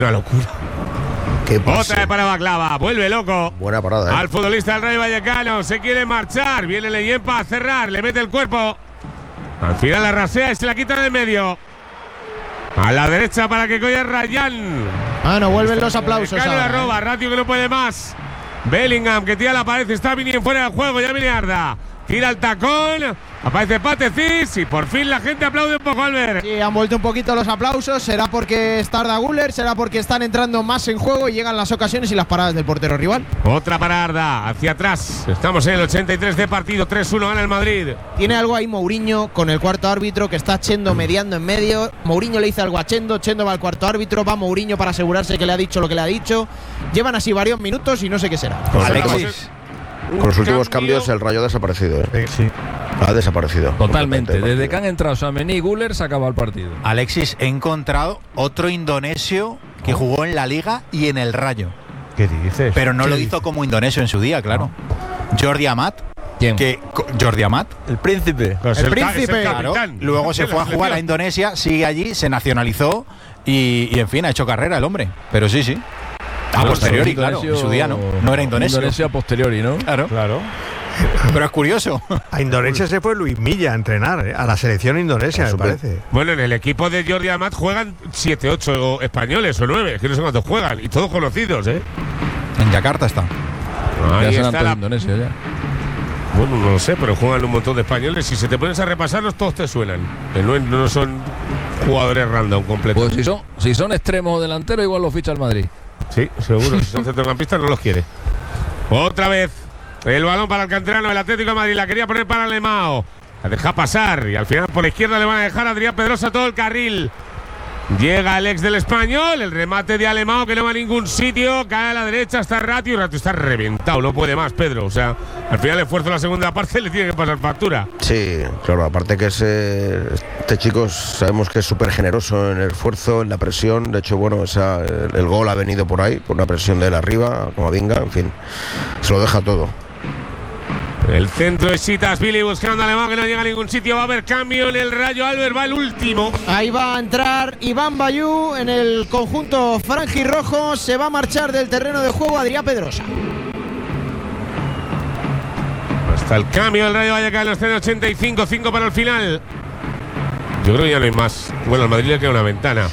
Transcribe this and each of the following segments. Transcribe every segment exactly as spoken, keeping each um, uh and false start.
Una locura. ¿Qué pasa? Otra vez para Baklava, vuelve loco. Buena parada, ¿eh? Al futbolista del Rayo Vallecano, se quiere marchar. Viene Leyenpa a cerrar, le mete el cuerpo. Al final la rasea y se la quita de medio. A la derecha para que coja Rayán. Ah, no, vuelven los aplausos. Vallecano la ahora, roba, ¿eh? Ratio que no puede más. Bellingham que tira la pared, está viniendo fuera del juego, ya viene Arda. Tira el tacón, aparece Patecis y por fin la gente aplaude un poco, Albert. Sí, han vuelto un poquito los aplausos. Será porque está Arda Güler, será porque están entrando más en juego y llegan las ocasiones y las paradas del portero rival. Otra para Arda, hacia atrás. Estamos en el ochenta y tres de partido, tres uno gana el Madrid. Tiene algo ahí Mourinho con el cuarto árbitro que está Chendo mediando en medio. Mourinho le dice algo a Chendo, Chendo va al cuarto árbitro, va Mourinho para asegurarse que le ha dicho lo que le ha dicho. Llevan así varios minutos y no sé qué será. Con, Alexis. con los últimos cambios el Rayo ha desaparecido, ¿eh? Sí. Ha desaparecido. Totalmente. Totalmente. Desde que han entrado Tchouaméni y Güler se acaba el partido. Alexis, he encontrado otro indonesio que jugó en la Liga y en el Rayo. ¿Qué dices? Pero no ¿Qué lo dices? hizo como indonesio en su día, claro. Jordi Amat. ¿Quién? Que, co- Jordi Amat. El príncipe. Pues El ca- príncipe. es el Claro. capitán. Luego se De la fue a jugar a selección. Indonesia, sigue allí, se nacionalizó y, y en fin, ha hecho carrera el hombre. Pero sí, sí. A posteriori, claro. En su día no. No era indonesio. Indonesia a posteriori, ¿no? Claro. Claro. Pero es curioso. A Indonesia se fue Luis Milla a entrenar, ¿eh? A la selección indonesia, me Por supuesto. parece. Bueno, en el equipo de Jordi Amat juegan siete, ocho españoles o nueve, que no sé cuántos juegan, y todos conocidos, ¿eh? En Yakarta está. Ahí ya serán está todos la- indonesios ya. Bueno, no lo sé, pero juegan un montón de españoles. Si se te pones a repasarlos, todos te suenan. Que no, no son jugadores random completos. Pues si son, si son extremos o delanteros, igual los ficha el Madrid. Sí, seguro. Si son centrocampistas, no los quiere. Otra vez. El balón para el canterano del Atlético de Madrid. La quería poner para Lemao. La deja pasar. Y al final por la izquierda le van a dejar a Adrián Pedrosa todo el carril. Llega el ex del Español. El remate de Alemao que no va a ningún sitio. Cae a la derecha. Está Ratio. Ratio está reventado. No puede más, Pedro. O sea, al final el esfuerzo de la segunda parte le tiene que pasar factura. Sí, claro, aparte que es, eh, este chico sabemos que es súper generoso en el esfuerzo, en la presión. De hecho, bueno, esa, el, el gol ha venido por ahí, por una presión de él arriba, como Vinga, en fin, se lo deja todo. El centro de Sitas, Billy buscando a Alemán que no llega a ningún sitio. Va a haber cambio en el Rayo. Albert va el último. Ahí va a entrar Iván Bayú en el conjunto franjirrojo. Se va a marchar del terreno de juego Adrián Pedrosa. Hasta el cambio del Rayo Vallecano. Está en ochenta y cinco, cinco para el final. Yo creo que ya no hay más. Bueno, al Madrid le queda una ventana.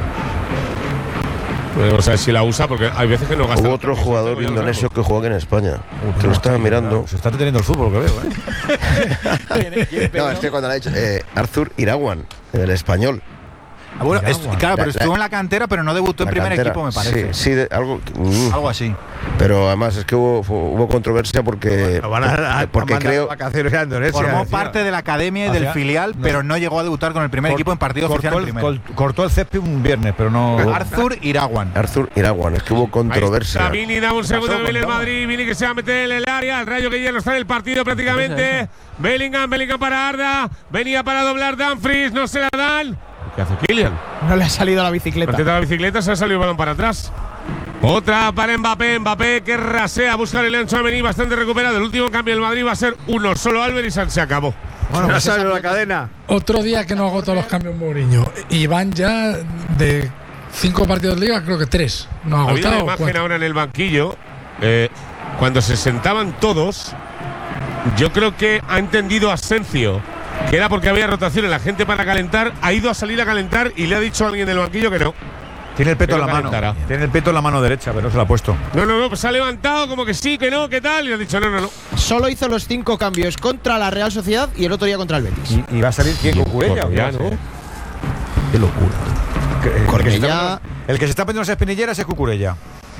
O sea, si la usa, porque hay veces que no gasta. Hubo otro jugador indonesio que juega en España, que lo estaba mirando. Se está deteniendo el fútbol, que veo, ¿eh? No, es que cuando le ha dicho eh, Arthur Irawan, el español. Ah, bueno, es- claro, pero La- la- estuvo en la cantera, pero no debutó en la primer cantera. equipo, me parece. Sí, sí, de- algo. mm, Algo así. Pero además es que hubo, fu- hubo controversia porque, Lo van a, a, porque a mandar creo. vacaciones a Indonesia. Formó encima. parte de la academia y del Hacia- filial, no. pero no llegó a debutar con el primer Cort- equipo en partido cortó oficial en el, primera. col- cortó el césped un viernes, pero no. Arthur Irawan. Arthur Irawan, es que hubo controversia. Ahí está Vini, da un segundo pasó que viene el con Madrid. Vini que se va a meter en el área. El Rayo que ya no está en el partido prácticamente. Bellingham, Bellingham para Arda. Venía para doblar Dumfries. No se la dan. ¿Qué hace Kylian? No le ha salido la bicicleta. Intenta la bicicleta, se ha salido el balón para atrás. Otra para Mbappé. Mbappé que rasea. Busca el León Tchouaméni bastante recuperado. El último cambio del Madrid va a ser uno solo. Álvarez y San se acabó. Bueno, ya salió la cadena. Otro día que no agotó los cambios Mourinho. Y van ya de cinco partidos de liga, creo que tres. No ha Había una agotado. imagen cuatro. ahora en el banquillo. eh, cuando se sentaban todos, yo creo que ha entendido Asensio que era porque había rotación en la gente para calentar. Ha ido a salir a calentar y le ha dicho a alguien del banquillo que no. Tiene el peto Que en la no mano. calentará. Tiene el peto en la mano derecha, pero no se lo ha puesto. No, no, no, pues se ha levantado como que sí, que no, que tal. Y le ha dicho no, no, no. Solo hizo los cinco cambios contra la Real Sociedad y el otro día contra el Betis. ¿Y, y va a salir quién? ¿Cucurella? o qué va a Ya, ser? ¿no? Qué locura. Que- El, que se Cornellá. está, el que se está poniendo las espinilleras es Cucurella.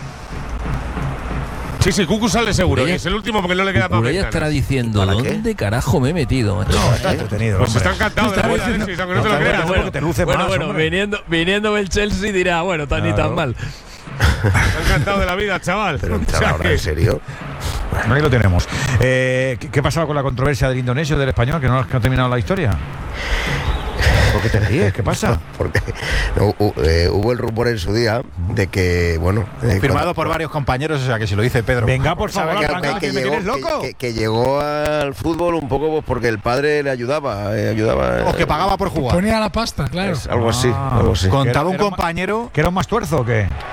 Sí, sí, Cucu sale seguro. Cucurella- Y es el último porque no le queda para Cucurella estará diciendo, ¿Para qué? ¿dónde carajo me he metido, macho? No, está entretenido. Pues hombre. está encantado de la vida, Alexis, aunque no te lo está creas. bueno, porque te luce bueno, más, bueno, hombre. viniendo, viniendo el Chelsea dirá, bueno, tan ni Claro. tan mal. Está encantado de la vida, chaval. Pero O sea chaval, ahora, que- en serio. Bueno, ahí lo tenemos. Eh, ¿qué, ¿Qué ha pasado con la controversia del indonesio y del español? Que no has terminado la historia. ¿Por qué te ríes? ¿Qué pasa? Porque no, hu- eh, hubo el rumor en su día de que, bueno. eh, Firmado cuando- por varios compañeros, o sea que si lo dice Pedro. Venga, por ¿sabe favor, que, arranca, que que me llegó, tienes loco. que- que- que llegó al fútbol un poco pues, porque el padre le ayudaba, eh, ayudaba. O que pagaba por jugar. Ponía la pasta, claro. Es algo así, Ah, algo así. con- Contaba un Era- era compañero. ¿Que era un más tuerzo o qué?